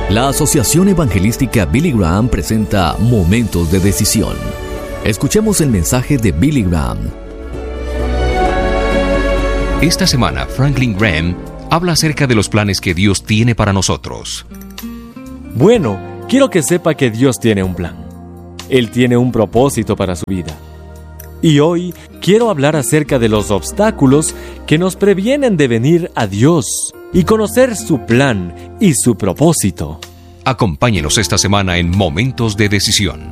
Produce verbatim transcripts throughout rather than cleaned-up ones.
La Asociación Evangelística Billy Graham presenta Momentos de Decisión. Escuchemos el mensaje de Billy Graham. Esta semana, Franklin Graham habla acerca de los planes que Dios tiene para nosotros. Bueno, quiero que sepa que Dios tiene un plan. Él tiene un propósito para su vida. Y hoy quiero hablar acerca de los obstáculos que nos previenen de venir a Dios y conocer su plan y su propósito. Acompáñenos esta semana en Momentos de Decisión.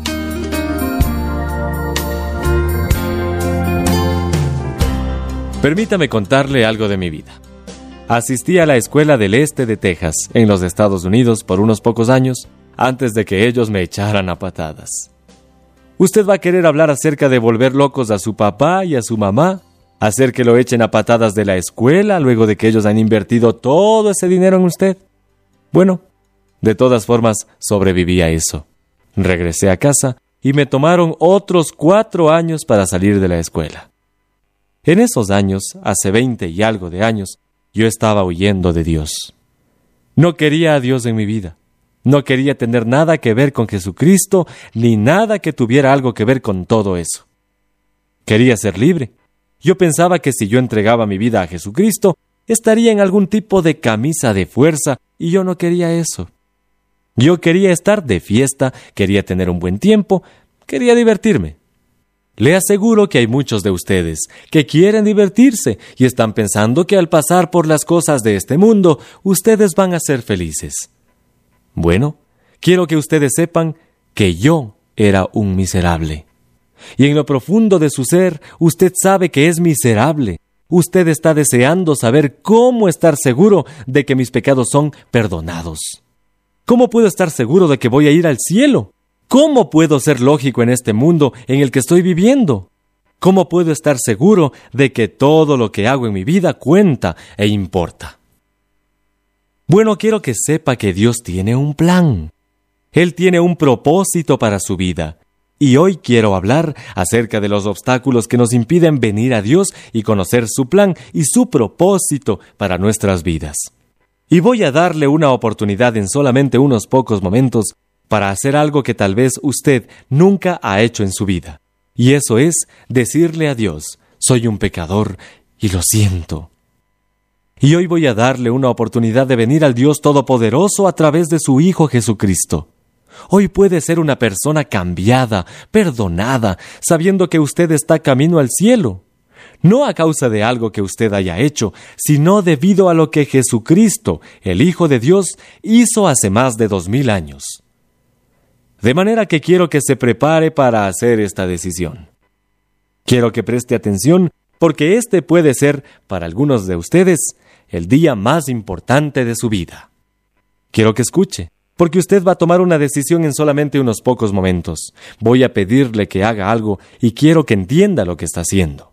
Permítame contarle algo de mi vida. Asistí a la escuela del este de Texas, en los Estados Unidos, por unos pocos años, antes de que ellos me echaran a patadas. Usted va a querer hablar acerca de volver locos a su papá y a su mamá, hacer que lo echen a patadas de la escuela luego de que ellos han invertido todo ese dinero en usted. Bueno, de todas formas, sobreviví a eso. Regresé a casa y me tomaron otros cuatro años para salir de la escuela. En esos años, hace veinte y algo de años, yo estaba huyendo de Dios. No quería a Dios en mi vida. No quería tener nada que ver con Jesucristo, ni nada que tuviera algo que ver con todo eso. Quería ser libre. Yo pensaba que si yo entregaba mi vida a Jesucristo, estaría en algún tipo de camisa de fuerza, y yo no quería eso. Yo quería estar de fiesta, quería tener un buen tiempo, quería divertirme. Le aseguro que hay muchos de ustedes que quieren divertirse y están pensando que al pasar por las cosas de este mundo, ustedes van a ser felices. Bueno, quiero que ustedes sepan que yo era un miserable. Y en lo profundo de su ser, usted sabe que es miserable. Usted está deseando saber cómo estar seguro de que mis pecados son perdonados. ¿Cómo puedo estar seguro de que voy a ir al cielo? ¿Cómo puedo ser lógico en este mundo en el que estoy viviendo? ¿Cómo puedo estar seguro de que todo lo que hago en mi vida cuenta e importa? Bueno, quiero que sepa que Dios tiene un plan. Él tiene un propósito para su vida. Y hoy quiero hablar acerca de los obstáculos que nos impiden venir a Dios y conocer su plan y su propósito para nuestras vidas. Y voy a darle una oportunidad en solamente unos pocos momentos para hacer algo que tal vez usted nunca ha hecho en su vida. Y eso es decirle a Dios, soy un pecador y lo siento. Y hoy voy a darle una oportunidad de venir al Dios Todopoderoso a través de su Hijo Jesucristo. Hoy puede ser una persona cambiada, perdonada, sabiendo que usted está camino al cielo. No a causa de algo que usted haya hecho, sino debido a lo que Jesucristo, el Hijo de Dios, hizo hace más de dos mil años. De manera que quiero que se prepare para hacer esta decisión. Quiero que preste atención, porque este puede ser, para algunos de ustedes, el día más importante de su vida. Quiero que escuche, porque usted va a tomar una decisión en solamente unos pocos momentos. Voy a pedirle que haga algo y quiero que entienda lo que está haciendo.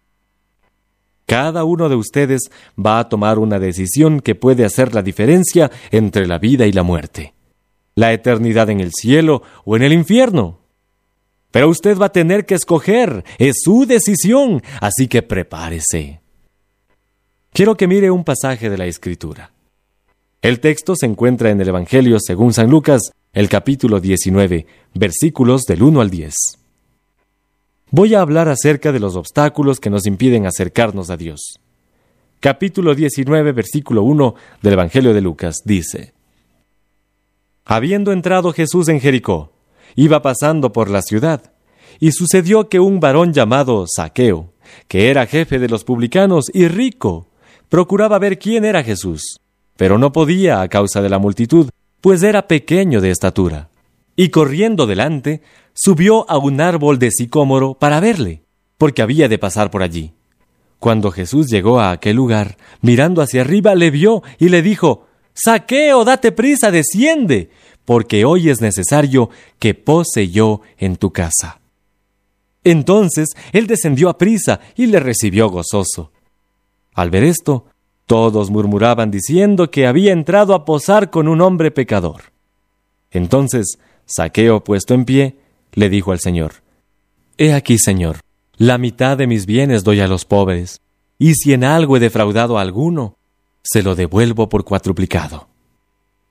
Cada uno de ustedes va a tomar una decisión que puede hacer la diferencia entre la vida y la muerte. La eternidad en el cielo o en el infierno. Pero usted va a tener que escoger, es su decisión, así que prepárese. Quiero que mire un pasaje de la Escritura. El texto se encuentra en el Evangelio según San Lucas, el capítulo diecinueve, versículos del uno al diez. Voy a hablar acerca de los obstáculos que nos impiden acercarnos a Dios. Capítulo diecinueve, versículo uno del Evangelio de Lucas, dice: Habiendo entrado Jesús en Jericó, iba pasando por la ciudad, y sucedió que un varón llamado Zaqueo, que era jefe de los publicanos y rico, procuraba ver quién era Jesús, pero no podía a causa de la multitud, pues era pequeño de estatura. Y corriendo delante, subió a un árbol de sicómoro para verle, porque había de pasar por allí. Cuando Jesús llegó a aquel lugar, mirando hacia arriba, le vio y le dijo: Zaqueo, date prisa, desciende, porque hoy es necesario que pose yo en tu casa. Entonces él descendió a prisa y le recibió gozoso. Al ver esto, todos murmuraban diciendo que había entrado a posar con un hombre pecador. Entonces Zaqueo, puesto en pie, le dijo al Señor: He aquí, Señor, la mitad de mis bienes doy a los pobres, y si en algo he defraudado a alguno, se lo devuelvo por cuatruplicado.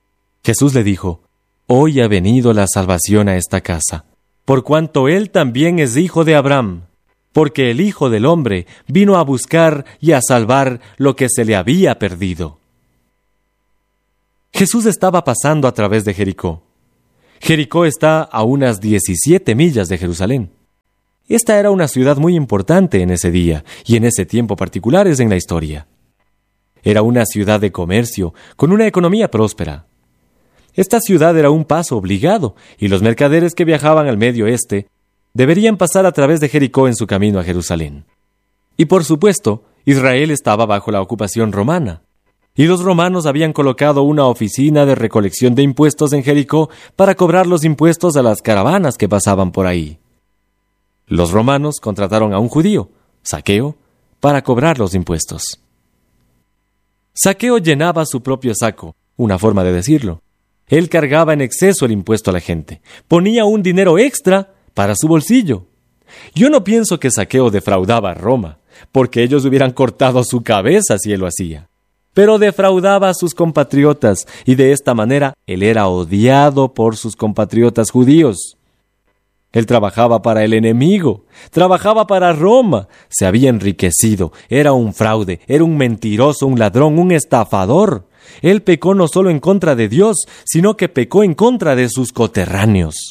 Jesús le dijo: «Hoy ha venido la salvación a esta casa, por cuanto él también es hijo de Abraham, porque el Hijo del Hombre vino a buscar y a salvar lo que se le había perdido». Jesús estaba pasando a través de Jericó. Jericó está a unas diecisiete millas de Jerusalén. Esta era una ciudad muy importante en ese día y en ese tiempo particulares en la historia. Era una ciudad de comercio, con una economía próspera. Esta ciudad era un paso obligado, y los mercaderes que viajaban al Medio Oeste deberían pasar a través de Jericó en su camino a Jerusalén. Y por supuesto, Israel estaba bajo la ocupación romana, y los romanos habían colocado una oficina de recolección de impuestos en Jericó para cobrar los impuestos a las caravanas que pasaban por ahí. Los romanos contrataron a un judío, Zaqueo, para cobrar los impuestos. Zaqueo llenaba su propio saco, una forma de decirlo. Él cargaba en exceso el impuesto a la gente, ponía un dinero extra para su bolsillo. Yo no pienso que Zaqueo defraudaba a Roma, porque ellos hubieran cortado su cabeza si él lo hacía. Pero defraudaba a sus compatriotas, y de esta manera él era odiado por sus compatriotas judíos. Él trabajaba para el enemigo, trabajaba para Roma, se había enriquecido, era un fraude, era un mentiroso, un ladrón, un estafador. Él pecó no solo en contra de Dios, sino que pecó en contra de sus coterráneos.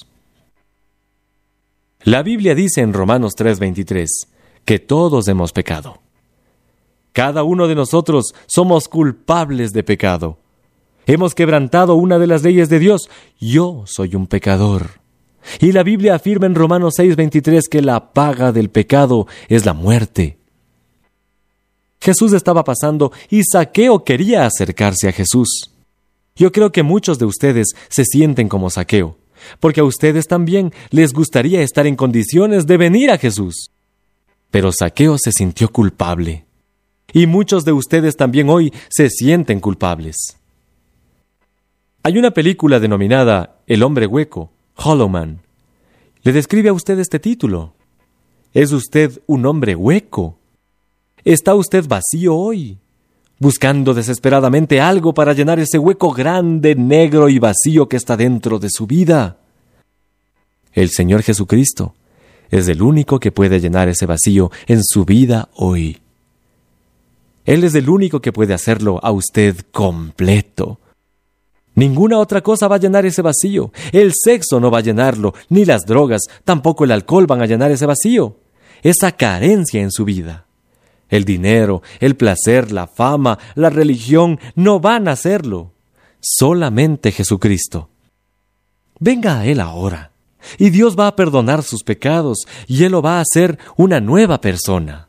La Biblia dice en Romanos tres veintitrés que todos hemos pecado. Cada uno de nosotros somos culpables de pecado. Hemos quebrantado una de las leyes de Dios. Yo soy un pecador. Y la Biblia afirma en Romanos seis veintitrés que la paga del pecado es la muerte. Jesús estaba pasando y Zaqueo quería acercarse a Jesús. Yo creo que muchos de ustedes se sienten como Zaqueo, porque a ustedes también les gustaría estar en condiciones de venir a Jesús. Pero Zaqueo se sintió culpable. Y muchos de ustedes también hoy se sienten culpables. Hay una película denominada El hombre hueco, Hollow Man. Le describe a usted este título. ¿Es usted un hombre hueco? ¿Está usted vacío hoy, buscando desesperadamente algo para llenar ese hueco grande, negro y vacío que está dentro de su vida? El Señor Jesucristo es el único que puede llenar ese vacío en su vida hoy. Él es el único que puede hacerlo a usted completo. Ninguna otra cosa va a llenar ese vacío. El sexo no va a llenarlo, ni las drogas, tampoco el alcohol van a llenar ese vacío. Esa carencia en su vida. El dinero, el placer, la fama, la religión no van a hacerlo. Solamente Jesucristo. Venga a Él ahora, y Dios va a perdonar sus pecados, y Él lo va a hacer una nueva persona.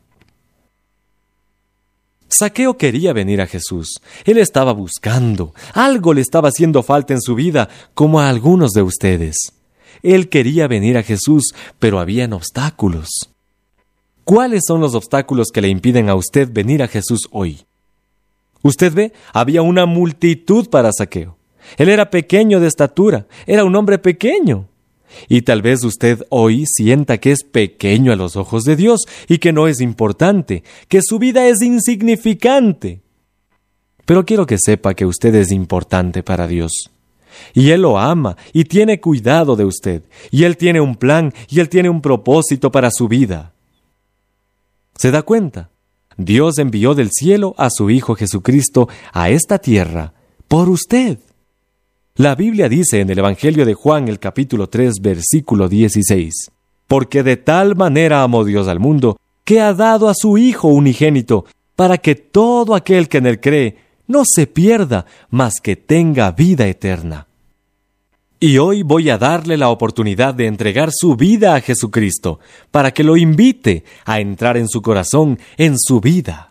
Zaqueo quería venir a Jesús. Él estaba buscando. Algo le estaba haciendo falta en su vida, como a algunos de ustedes. Él quería venir a Jesús, pero habían obstáculos. ¿Cuáles son los obstáculos que le impiden a usted venir a Jesús hoy? Usted ve, había una multitud para Zaqueo. Él era pequeño de estatura, era un hombre pequeño. Y tal vez usted hoy sienta que es pequeño a los ojos de Dios y que no es importante, que su vida es insignificante. Pero quiero que sepa que usted es importante para Dios. Y Él lo ama y tiene cuidado de usted. Y Él tiene un plan y Él tiene un propósito para su vida. ¿Se da cuenta? Dios envió del cielo a su Hijo Jesucristo a esta tierra por usted. La Biblia dice en el Evangelio de Juan, el capítulo tres, versículo dieciséis, «Porque de tal manera amó Dios al mundo, que ha dado a su Hijo unigénito, para que todo aquel que en él cree no se pierda, mas que tenga vida eterna». Y hoy voy a darle la oportunidad de entregar su vida a Jesucristo, para que lo invite a entrar en su corazón, en su vida.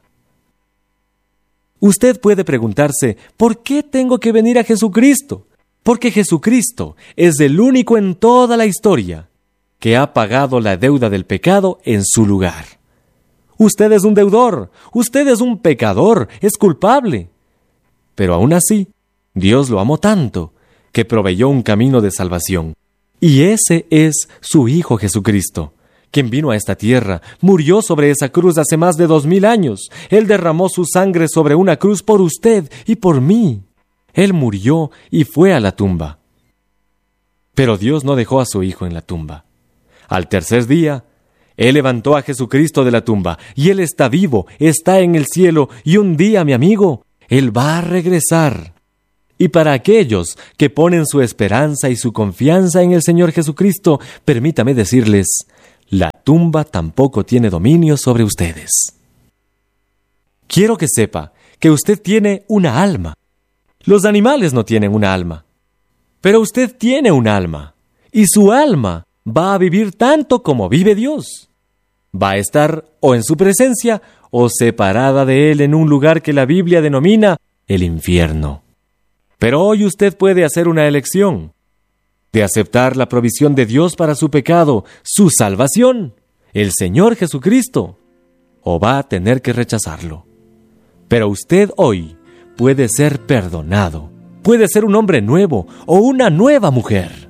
Usted puede preguntarse, ¿por qué tengo que venir a Jesucristo? Porque Jesucristo es el único en toda la historia que ha pagado la deuda del pecado en su lugar. Usted es un deudor, usted es un pecador, es culpable. Pero aún así, Dios lo amó tanto que proveyó un camino de salvación. Y ese es su Hijo Jesucristo, quien vino a esta tierra, murió sobre esa cruz hace más de dos mil años. Él derramó su sangre sobre una cruz por usted y por mí. Él murió y fue a la tumba. Pero Dios no dejó a su Hijo en la tumba. Al tercer día, Él levantó a Jesucristo de la tumba, y Él está vivo, está en el cielo, y un día, mi amigo, Él va a regresar. Y para aquellos que ponen su esperanza y su confianza en el Señor Jesucristo, permítame decirles, la tumba tampoco tiene dominio sobre ustedes. Quiero que sepa que usted tiene una alma. Los animales no tienen una alma, pero usted tiene un alma, y su alma va a vivir tanto como vive Dios. Va a estar o en su presencia o separada de Él en un lugar que la Biblia denomina el infierno. Pero hoy usted puede hacer una elección de aceptar la provisión de Dios para su pecado, su salvación, el Señor Jesucristo, o va a tener que rechazarlo. Pero usted hoy puede ser perdonado, puede ser un hombre nuevo o una nueva mujer.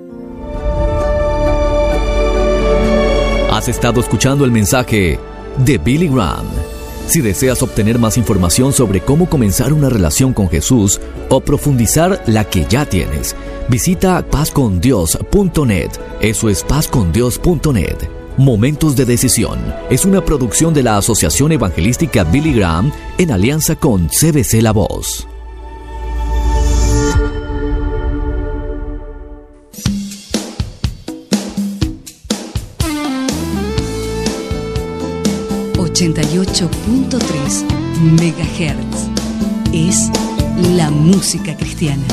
Has estado escuchando el mensaje de Billy Graham. Si deseas obtener más información sobre cómo comenzar una relación con Jesús o profundizar la que ya tienes, visita paz con dios punto net. Eso es paz con dios punto net. Momentos de Decisión es una producción de la Asociación Evangelística Billy Graham en alianza con C B C La Voz. ochenta y ocho punto tres megahertz es la música cristiana.